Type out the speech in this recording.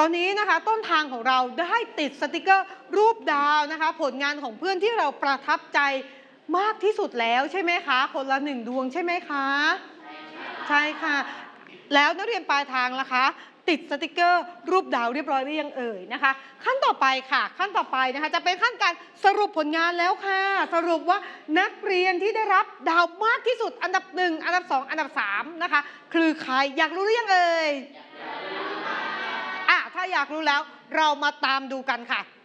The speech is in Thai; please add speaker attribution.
Speaker 1: ตอนนี้นะคะต้นทางของเราได้ติดสติกเกอร์รูปดาวนะคะผลงานของเพื่อนที่เราประทับใจมากที่สุดแล้วใช่ไหมคะคนละ1 ดวงใช่ไหมคะใช่ค่ะแล้วนักเรียนปลายทางล่ะคะติดสติกเกอร์รูปดาวเรียบร้อยหรือยังเอ่ยนะคะขั้นต่อไปค่ะขั้นต่อไปนะคะจะเป็นขั้นการสรุปผลงานแล้วค่ะสรุปว่านักเรียนที่ได้รับดาวมากที่สุดอันดับ1อันดับ2อันดับ3นะคะคือใครอยากรู้หรือยังเอ่ยถ้าอยากรู้แล้วเรามาตามดูกันค่ะ